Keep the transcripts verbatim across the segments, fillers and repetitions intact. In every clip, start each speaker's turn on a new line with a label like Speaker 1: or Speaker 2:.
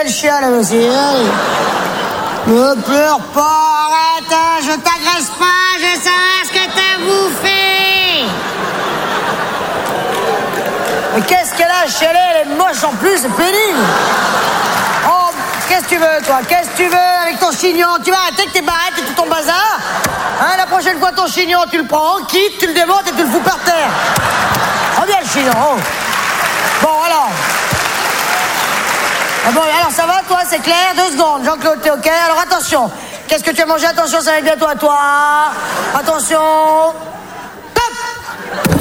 Speaker 1: elle chiale aussi. Ne pleure pas, arrête, hein, je t'agresse pas, je sais ce que t'as bouffé. Mais qu'est-ce qu'elle a chialé, elle est moche en plus, c'est pénible. Oh, qu'est-ce que tu veux, toi? Qu'est-ce que tu veux avec ton chignon? Tu vas arrêter avec tes barrettes et tout ton bazar? Hein, la prochaine fois, ton chignon, tu le prends en kit, tu le démontes et tu le fous par terre. Reviens le chignon, oh. Bon, alors. Ah bon, alors ça va, toi, c'est clair? Deux secondes, Jean-Claude, t'es OK? Alors attention, qu'est-ce que tu as mangé? Attention, ça va être bientôt à toi. Attention. Top!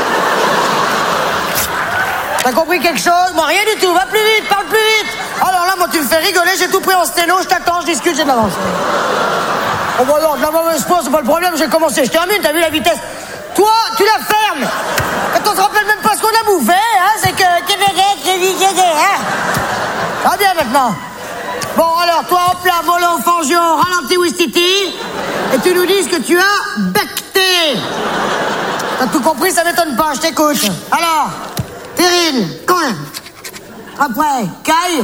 Speaker 1: T'as compris quelque chose? Moi, rien du tout, va plus vite, parle plus vite. Alors là, moi, tu me fais rigoler, j'ai tout pris en sténo, je t'attends, je discute, j'ai de l'avance. Oh bah non, de la mauvaise foi, c'est pas le problème, j'ai commencé, je termine, t'as vu la vitesse? Toi, tu la fermes. Quand on se rappelle même pas ce qu'on a bouffé, hein, c'est que... hein. Ça va bien maintenant. Bon, alors, toi, hop là, mollo, fangio, ralenti, ouistiti, et tu nous dis ce que tu as becté. T'as tout compris, ça m'étonne pas, je t'écoute. Alors, terrine, quand même. Après, caille.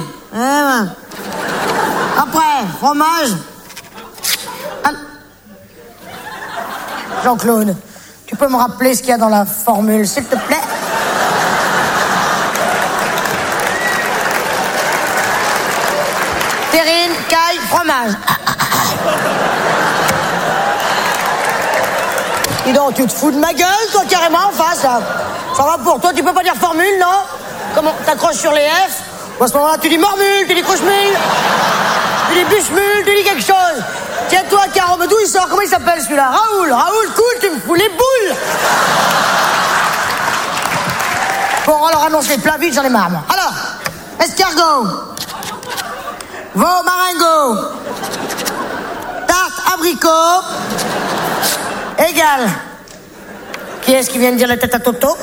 Speaker 1: Après, fromage. Jean-Claude, tu peux me rappeler ce qu'il y a dans la formule, s'il te plaît? Terrine, caille, fromage. Dis donc, tu te fous de ma gueule, toi, carrément, en face, là. Ça va pour toi, tu peux pas dire formule, non? Comment t'accroches sur les F? Ou à ce moment-là, tu dis mormule, tu dis croche-mule, tu dis bûche-mule, tu dis quelque chose. Tiens-toi, Caro, mais d'où il sort? Comment il s'appelle, celui-là? Raoul, Raoul, cool, tu me fous les boules. Bon, alors, annonce les plats vite, j'en ai marre, moi. Alors, escargot. Veau marengo, tarte abricot, égal. Qui est-ce qui vient de dire la tête à Toto?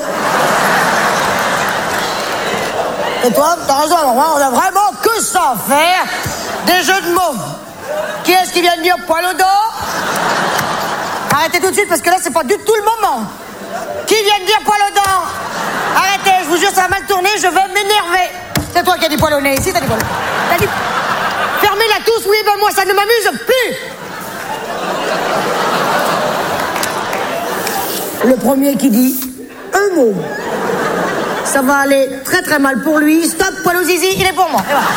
Speaker 1: Et toi, t'as raison, on a vraiment que ça à faire, des jeux de mots. Qui est-ce qui vient de dire poil au dos? Arrêtez tout de suite parce que là, c'est pas du tout le moment. Qui vient de dire poil au dos? Arrêtez, je vous jure, ça va mal tourner, je vais m'énerver. C'est toi qui as dit poil au nez, ici, t'as dit poil au nez. T'as dit... Fermez-la tous, oui, ben moi, ça ne m'amuse plus. Le premier qui dit un mot. Ça va aller très très mal pour lui. Stop, poil au zizi, il est pour moi. Et voilà.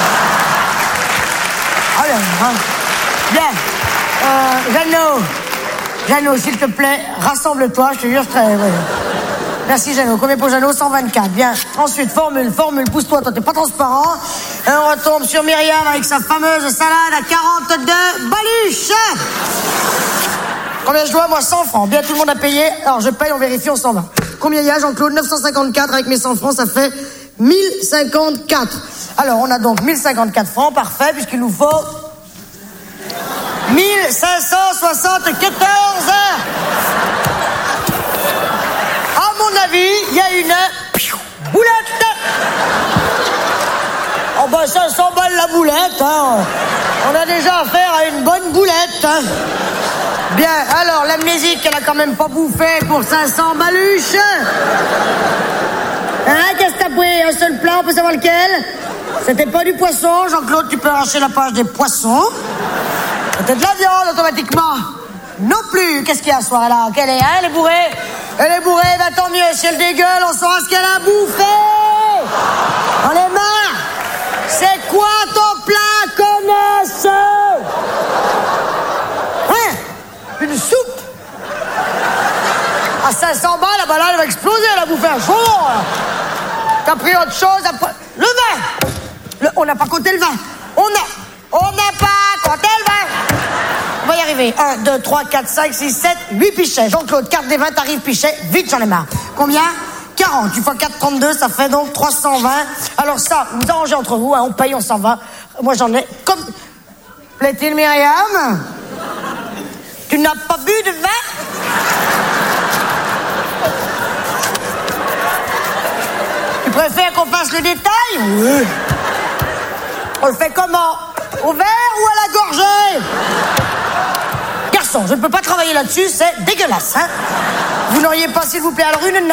Speaker 1: Allez, hein. Bien. Euh, Jeannot. Jeannot, s'il te plaît, rassemble-toi, je te jure, très... Ouais. Merci, Jeannot. Combien pour Jeannot? cent vingt-quatre. Bien. Ensuite, formule, formule, pousse-toi, toi, t'es pas transparent. Et on retombe sur Myriam avec sa fameuse salade à quarante-deux baluches. Combien je dois? Moi, cent francs. Bien, tout le monde a payé. Alors, je paye, on vérifie, on s'en va. Combien il y a, Jean-Claude? neuf cent cinquante-quatre. Avec mes cent francs, ça fait mille cinquante-quatre. Alors, on a donc mille cinquante-quatre francs. Parfait, puisqu'il nous faut mille cinq cent soixante-quatorze. À mon avis, il y a une boulette. Oh ben, cinq cents balles la boulette, hein. On a déjà affaire à une bonne boulette, hein. Bien, alors, l'amnésique, elle a quand même pas bouffé pour cinq cents baluches. Hein, qu'est-ce que t'as pris? Un seul plat, on peut savoir lequel? C'était pas du poisson. Jean-Claude, tu peux arracher la page des poissons. C'était de la viande, automatiquement. Non plus. Qu'est-ce qu'il y a ce soir-là? Quelle est, hein? Elle est bourrée. Elle est bourrée, bah tant mieux. Si elle dégueule, on saura ce qu'elle a bouffé. On est marre. C'est quoi ton plat, connasse? Hein? Une soupe? À cinq cents balles, la balade elle va exploser, elle a bouffé un jour. T'as pris autre chose après... Le vin. Le... On n'a pas compté le vin. On a... On n'a pas compté le vin. On va y arriver. un, deux, trois, quatre, cinq, six, sept, huit pichets. Jean-Claude, carte des vins, tarif pichet. Vite, j'en ai marre. Combien? quarante. Tu fois quatre, trente-deux, ça fait donc trois cent vingt. Alors ça, vous arrangez entre vous, hein, on paye, on s'en va. Moi, j'en ai comme... Plaît-il, Myriam? Tu n'as pas bu de vin? Tu préfères qu'on fasse le détail? Oui. On le fait comment? Au verre ou à la gorgée? Garçon, je ne peux pas travailler là-dessus, c'est dégueulasse, hein? Vous n'auriez pas, s'il vous plaît, alors une